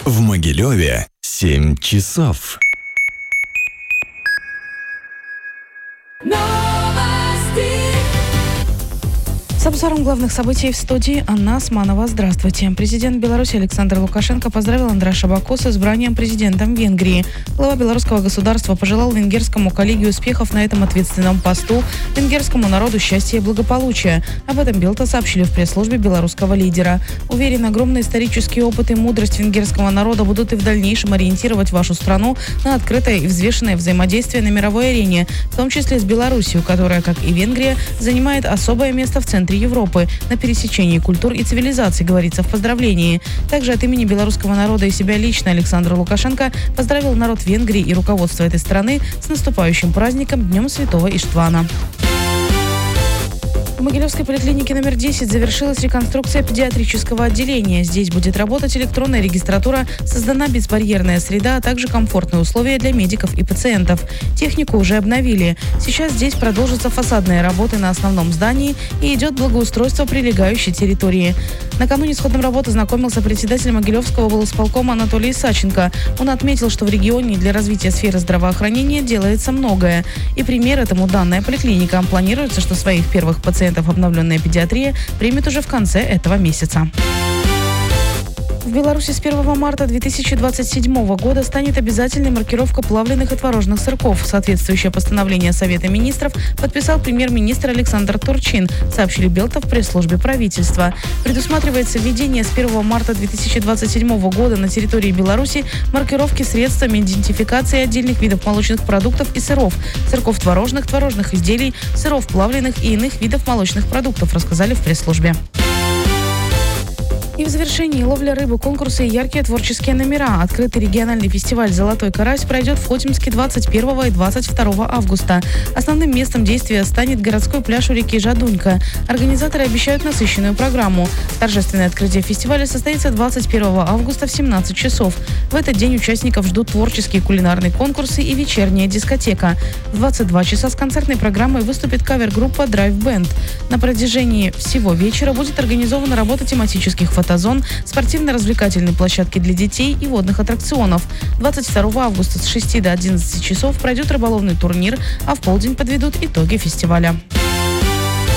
В Могилеве 7 часов. С обзором главных событий в студии Анна Османова. Здравствуйте. Президент Беларуси Александр Лукашенко поздравил Андраша Баку с избранием президентом Венгрии. Глава белорусского государства пожелал венгерскому коллеге успехов на этом ответственном посту, венгерскому народу счастья и благополучия. Об этом Белта сообщили в пресс-службе белорусского лидера. Уверен, огромный исторический опыт и мудрость венгерского народа будут и в дальнейшем ориентировать вашу страну на открытое и взвешенное взаимодействие на мировой арене, в том числе с Беларусью, которая, как и Венгрия, занимает особое место в центре Европы на пересечении культур и цивилизаций, говорится в поздравлении. Также от имени белорусского народа и себя лично Александр Лукашенко поздравил народ Венгрии и руководство этой страны с наступающим праздником Днем Святого Иштвана. В Могилевской поликлинике номер 10 завершилась реконструкция педиатрического отделения. Здесь будет работать электронная регистратура, создана безбарьерная среда, а также комфортные условия для медиков и пациентов. Технику уже обновили. Сейчас здесь продолжатся фасадные работы на основном здании и идет благоустройство прилегающей территории. Накануне с ходом работы знакомился председатель Могилевского волисполкома Анатолий Исаченко. Он отметил, что в регионе для развития сферы здравоохранения делается многое. И пример этому данная поликлиника. Планируется, что своих первых пациентов обновленная педиатрия примет уже в конце этого месяца. В Беларуси с 1 марта 2027 года станет обязательной маркировка плавленых и творожных сырков. Соответствующее постановление Совета министров подписал премьер-министр Александр Турчин, сообщили Белта в пресс-службе правительства. Предусматривается введение с 1 марта 2027 года на территории Беларуси маркировки средствами идентификации отдельных видов молочных продуктов и сыров, сырков творожных, творожных изделий, сыров плавленых и иных видов молочных продуктов, рассказали в пресс-службе. И в завершении ловля рыбы, конкурсы и яркие творческие номера. Открытый региональный фестиваль «Золотой карась» пройдет в Хотимске 21 и 22 августа. Основным местом действия станет городской пляж у реки Жадунька. Организаторы обещают насыщенную программу. Торжественное открытие фестиваля состоится 21 августа в 17 часов. В этот день участников ждут творческие кулинарные конкурсы и вечерняя дискотека. В 22 часа с концертной программой выступит кавер-группа Drive Band. На протяжении всего вечера будет организована работа тематических фотозон, спортивно-развлекательной площадки для детей и водных аттракционов. 22 августа с 6 до 11 часов пройдет рыболовный турнир, а в полдень подведут итоги фестиваля.